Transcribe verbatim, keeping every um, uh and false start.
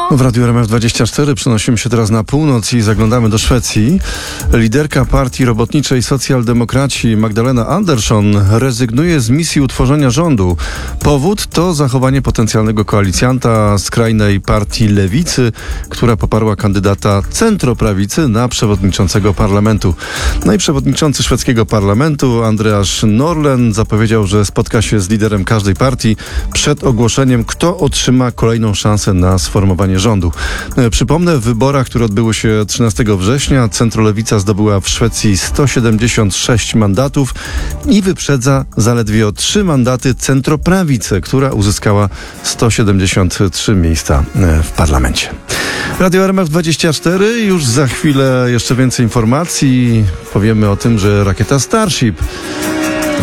W Radiu R M F dwadzieścia cztery przenosimy się teraz na północ i zaglądamy do Szwecji. Liderka partii robotniczej Socjaldemokraci Magdalena Andersson rezygnuje z misji utworzenia rządu. Powód to zachowanie potencjalnego koalicjanta skrajnej partii Lewicy, która poparła kandydata centroprawicy na przewodniczącego parlamentu. No i przewodniczący szwedzkiego parlamentu Andreas Norlén zapowiedział, że spotka się z liderem każdej partii przed ogłoszeniem, kto otrzyma kolejną szansę na sformowanie rządu. Przypomnę, w wyborach, które odbyły się trzynastego września, centrolewica zdobyła w Szwecji sto siedemdziesiąt sześć mandatów i wyprzedza zaledwie o trzy mandaty centroprawicę, która uzyskała sto siedemdziesiąt trzy miejsca w parlamencie. Radio R M F dwadzieścia cztery, już za chwilę jeszcze więcej informacji. Powiemy o tym, że rakieta Starship